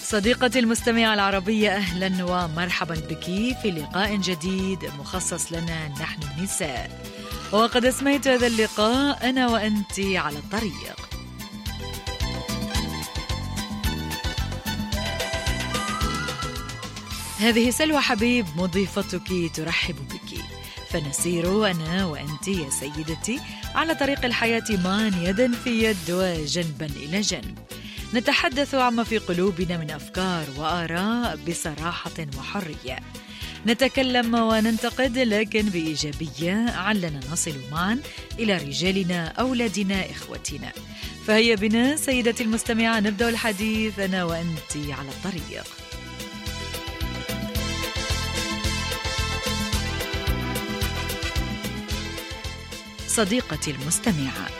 صديقتي المستمعة العربية، أهلا ومرحبا بك في لقاء جديد مخصص لنا نحن النساء. وقد اسميت هذا اللقاء أنا وأنت على الطريق. هذه سلوى حبيب مضيفتك ترحب بك، فنسير أنا وأنت يا سيدتي على طريق الحياة معا يدا في يد وجنبا إلى جنب، نتحدث عما في قلوبنا من أفكار وآراء بصراحة وحرية، نتكلم وننتقد لكن بإيجابية، علنا نصل معا إلى رجالنا، أولادنا، إخوتنا. فهيا بنا سيدتي المستمعة نبدأ الحديث أنا وأنت على الطريق. صديقتي المستمعة،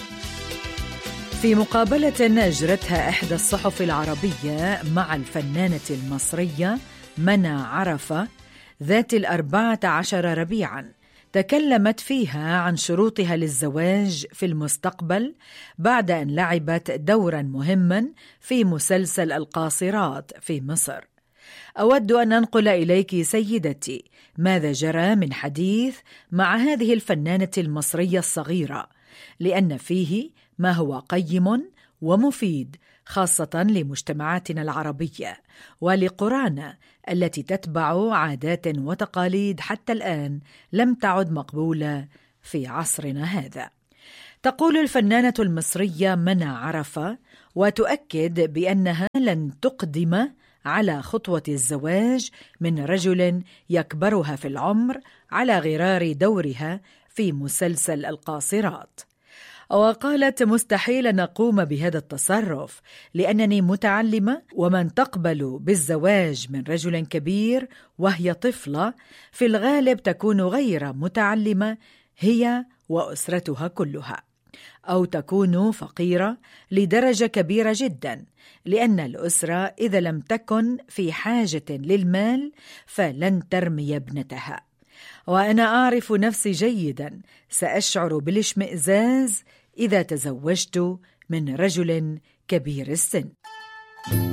في مقابلة أجرتها إحدى الصحف العربية مع الفنانة المصرية منى عرفة ذات 14 ربيعاً، تكلمت فيها عن شروطها للزواج في المستقبل بعد أن لعبت دوراً مهماً في مسلسل القاصرات في مصر. أود أن أنقل إليك سيدتي ماذا جرى من حديث مع هذه الفنانة المصرية الصغيرة، لأن فيه ما هو قيم ومفيد خاصة لمجتمعاتنا العربية ولقرانا التي تتبع عادات وتقاليد حتى الآن لم تعد مقبولة في عصرنا هذا. تقول الفنانة المصرية منى عرفة وتؤكد بأنها لن تقدم على خطوة الزواج من رجل يكبرها في العمر على غرار دورها في مسلسل القاصرات. وقالت: مستحيل نقوم بهذا التصرف لأنني متعلمة، ومن تقبل بالزواج من رجل كبير وهي طفلة في الغالب تكون غير متعلمة هي وأسرتها كلها، أو تكون فقيرة لدرجة كبيرة جدا، لأن الأسرة إذا لم تكن في حاجة للمال فلن ترمي ابنتها. وأنا أعرف نفسي جيدا، سأشعر بالاشمئزاز إذا تزوجت من رجل كبير السن.